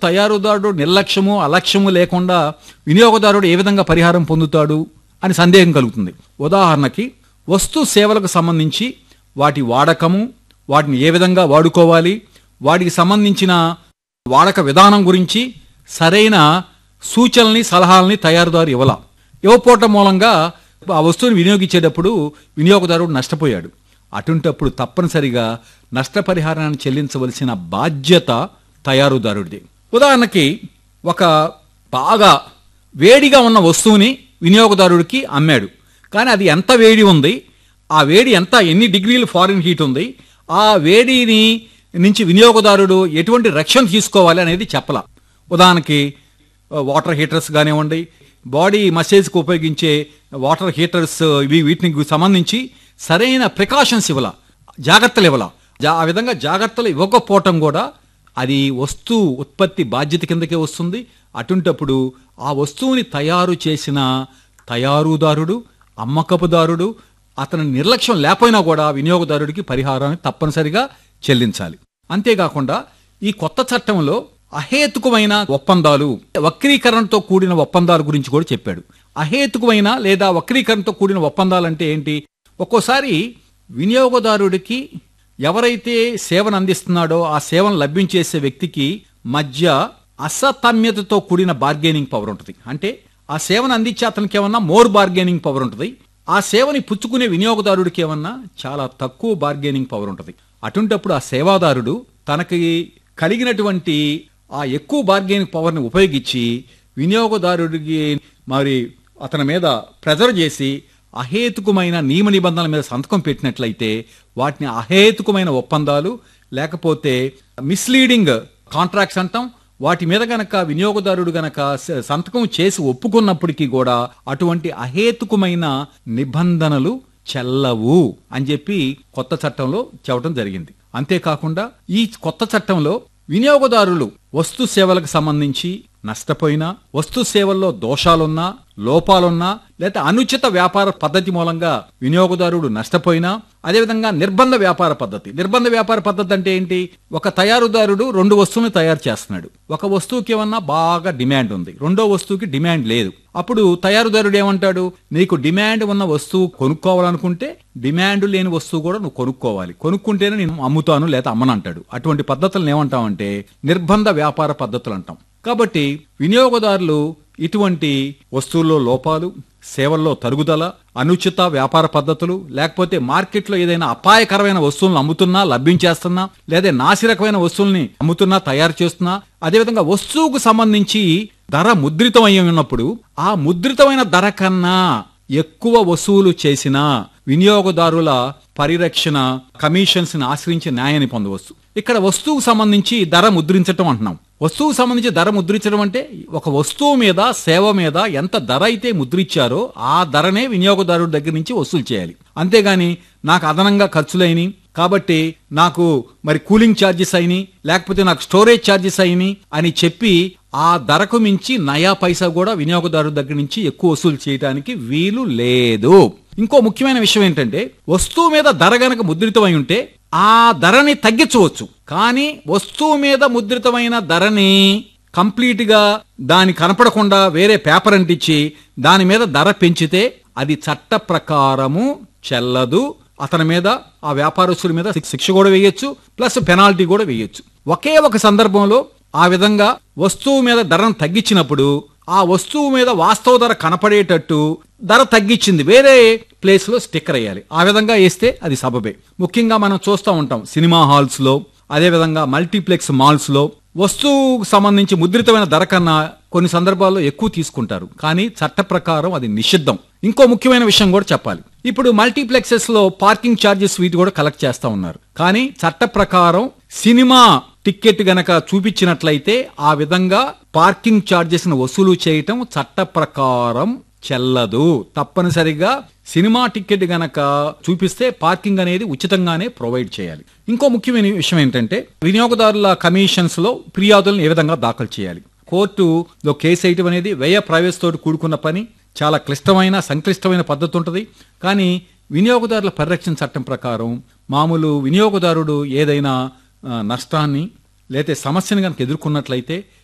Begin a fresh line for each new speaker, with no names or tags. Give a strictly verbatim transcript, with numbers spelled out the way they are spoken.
తయారుదారుడు నిర్లక్ష్యము అలక్ష్యము లేకుండా వినియోగదారుడు ఏ విధంగా పరిహారం పొందుతాడు అని సందేహం కలుగుతుంది. ఉదాహరణకి వస్తు సేవలకు సంబంధించి వాటి వాడకము, వాటిని ఏ విధంగా వాడుకోవాలి, వాటికి సంబంధించిన వాడక విధానం గురించి సరైన సూచనల్ని సలహాలని తయారుదారు ఇవ్వాల. ఇవ్వపోవటం మూలంగా ఆ వస్తువుని వినియోగించేటప్పుడు వినియోగదారుడు నష్టపోయాడు. అటుంటప్పుడు తప్పనిసరిగా నష్టపరిహారాన్ని చెల్లించవలసిన బాధ్యత తయారుదారుడిది. ఉదాహరణకి ఒక బాగా వేడిగా ఉన్న వస్తువుని వినియోగదారుడికి అమ్మాడు. కానీ అది ఎంత వేడి ఉంది, ఆ వేడి ఎంత ఎన్ని డిగ్రీలు ఫారెన్ హీట్ ఉంది, ఆ వేడిని నుంచి వినియోగదారుడు ఎటువంటి రక్షణ తీసుకోవాలి అనేది చెప్పాల. ఉదాహరణకి వాటర్ హీటర్స్ కానివ్వండి, బాడీ మసాజ్కి ఉపయోగించే వాటర్ హీటర్స్, ఇవి వీటికి సంబంధించి సరైన ప్రికాషన్స్ ఇవ్వాల, జాగ్రత్తలు ఇవ్వాల. ఆ విధంగా జాగ్రత్తలు ఇవ్వకపోవటం కూడా అది వస్తువు ఉత్పత్తి బాధ్యత కిందకే వస్తుంది. అటుంటప్పుడు ఆ వస్తువుని తయారు చేసిన తయారుదారుడు, అమ్మకపుదారుడు అతని నిర్లక్ష్యం లేకపోయినా కూడా వినియోగదారుడికి పరిహారాన్ని తప్పనిసరిగా చెల్లించాలి. అంతేకాకుండా ఈ కొత్త చట్టంలో అహేతుకమైన ఒప్పందాలు, వక్రీకరణతో కూడిన ఒప్పందాల గురించి కూడా చెప్పాడు. అహేతుకమైన లేదా వక్రీకరణతో కూడిన ఒప్పందాలు అంటే ఏంటి? ఒక్కోసారి వినియోగదారుడికి ఎవరైతే సేవను అందిస్తున్నాడో ఆ సేవను లభ్యించేసే వ్యక్తికి మధ్య అసతమ్యతతో కూడిన బార్గెనింగ్ పవర్ ఉంటుంది. అంటే ఆ సేవను అందించే అతనికి ఏమన్నా మోర్ బార్గెనింగ్ పవర్ ఉంటుంది, ఆ సేవని పుచ్చుకునే వినియోగదారుడికి ఏమన్నా చాలా తక్కువ బార్గెనింగ్ పవర్ ఉంటుంది. అటుంటప్పుడు ఆ సేవాదారుడు తనకి కలిగినటువంటి ఆ ఎక్కువ బార్గెనింగ్ పవర్ని ఉపయోగించి వినియోగదారుడికి మరి అతని మీద ప్రెజర్ చేసి అహేతుకమైన నియమ నిబంధనల మీద సంతకం పెట్టినట్లయితే వాటిని అహేతుకమైన ఒప్పందాలు లేకపోతే మిస్లీడింగ్ కాంట్రాక్ట్స్ అంటాం. వాటి మీద గనక వినియోగదారుడు గనక సంతకం చేసి ఒప్పుకున్నప్పటికీ కూడా అటువంటి అహేతుకమైన నిబంధనలు చెల్లవు అని చెప్పి కొత్త చట్టంలో చెప్పడం జరిగింది. అంతేకాకుండా ఈ కొత్త చట్టంలో వినియోగదారులు వస్తు సేవలకు సంబంధించి నష్టపోయినా, వస్తు సేవల్లో దోషాలున్నా, లోపాలున్నా, లేదా అనుచిత వ్యాపార పద్ధతి మూలంగా వినియోగదారుడు నష్టపోయినా, అదేవిధంగా నిర్బంధ వ్యాపార పద్ధతి. నిర్బంధ వ్యాపార పద్ధతి అంటే ఏంటి? ఒక తయారుదారుడు రెండు వస్తువులను తయారు చేస్తున్నాడు. ఒక వస్తువుకి ఏమన్నా బాగా డిమాండ్ ఉంది, రెండో వస్తువుకి డిమాండ్ లేదు. అప్పుడు తయారుదారుడు ఏమంటాడు? నీకు డిమాండ్ ఉన్న వస్తువు కొనుక్కోవాలనుకుంటే డిమాండ్ లేని వస్తువు కూడా నువ్వు కొనుక్కోవాలి, కొనుక్కుంటేనే నేను అమ్ముతాను లేదా అమ్మనంటాడు. అటువంటి పద్ధతులను ఏమంటామంటే నిర్బంధ వ్యాపార పద్ధతులు అంటాం. కాబట్టి వినియోగదారులు ఇటువంటి వస్తువుల్లో లోపాలు, సేవల్లో తరుగుదల, అనుచిత వ్యాపార పద్ధతులు, లేకపోతే మార్కెట్లో ఏదైనా అపాయకరమైన వస్తువులను అమ్ముతున్నా, లభ్యించేస్తున్నా, లేదా నాసిరకమైన వస్తువుల్ని అమ్ముతున్నా, తయారు చేస్తున్నా, అదేవిధంగా వస్తువుకు సంబంధించి ధర ముద్రితం అయి ఉన్నప్పుడు ఆ ముద్రితమైన ధర కన్నా ఎక్కువ వసూలు చేసిన వినియోగదారుల పరిరక్షణ కమిషన్స్ ని ఆశ్రయించి న్యాయాన్ని పొందవచ్చు. ఇక్కడ వస్తువుకు సంబంధించి ధర ముద్రించటం అంటున్నాం. వస్తువుకు సంబంధించి ధర ముద్రించడం అంటే ఒక వస్తువు మీద, సేవ మీద ఎంత ధర అయితే ముద్రించారో ఆ ధరనే వినియోగదారుడి దగ్గర నుంచి వసూలు చేయాలి. అంతేగాని నాకు అదనంగా ఖర్చులైనవి కాబట్టి నాకు మరి కూలింగ్ ఛార్జెస్ అయినాయి, లేకపోతే నాకు స్టోరేజ్ ఛార్జెస్ అయినాయి అని చెప్పి ఆ ధరకు మించి నయా పైసా కూడా వినియోగదారుడి దగ్గర నుంచి ఎక్కువ వసూలు చేయడానికి వీలు లేదు. ఇంకో ముఖ్యమైన విషయం ఏంటంటే, వస్తువు మీద ధర గనక ముద్రితమై ఉంటే ఆ ధరని తగ్గించవచ్చు. కానీ వస్తువు మీద ముద్రితమైన ధరని కంప్లీట్ గా దాని కనపడకుండా వేరే పేపర్ అంటించి దాని మీద ధర పెంచితే అది చట్ట ప్రకారము చెల్లదు. అతని మీద, ఆ వ్యాపారస్తుల మీద శిక్ష కూడా వేయొచ్చు, ప్లస్ పెనాల్టీ కూడా వేయొచ్చు. ఒకే ఒక సందర్భంలో ఆ విధంగా వస్తువు మీద ధరను తగ్గించినప్పుడు ఆ వస్తువు మీద వాస్తవ ధర కనపడేటట్టు ధర తగ్గించింది వేరే ప్లేస్ లో స్టిక్కర్ వేయాలి. ఆ విధంగా వేస్తే అది సబబే. ముఖ్యంగా మనం చూస్తూ ఉంటాం సినిమా హాల్స్ లో, అదేవిధంగా మల్టీప్లెక్స్ మాల్స్ లో వస్తువుకు సంబంధించి ముద్రితమైన ధర కన్నా కొన్ని సందర్భాల్లో ఎక్కువ తీసుకుంటారు. కానీ చట్ట ప్రకారం అది నిషిద్ధం. ఇంకో ముఖ్యమైన విషయం కూడా చెప్పాలి. ఇప్పుడు మల్టీప్లెక్సెస్ లో పార్కింగ్ ఛార్జెస్ వీటి కూడా కలెక్ట్ చేస్తా ఉన్నారు. కానీ చట్ట ప్రకారం సినిమా టికెట్ గనక చూపించినట్లయితే ఆ విధంగా పార్కింగ్ ఛార్జెస్ ను వసూలు చేయటం చట్ట ప్రకారం చెల్లదు. తప్పనిసరిగా సినిమా టికెట్ గనక చూపిస్తే పార్కింగ్ అనేది ఉచితంగానే ప్రొవైడ్ చేయాలి. ఇంకో ముఖ్యమైన విషయం ఏంటంటే, వినియోగదారుల కమిషన్స్ లో ఫిర్యాదులను ఏ విధంగా దాఖలు చేయాలి. కోర్టులో కేసు వేయటం అనేది వ్యయ ప్రవేశ తోటి కూడుకున్న పని, చాలా క్లిష్టమైన సంక్లిష్టమైన పద్ధతి ఉంటుంది. కానీ వినియోగదారుల పరిరక్షణ చట్టం ప్రకారం మామూలు వినియోగదారుడు ఏదైనా నష్టాన్ని లేతే సమస్యను కనుక ఎదుర్కొన్నట్లయితే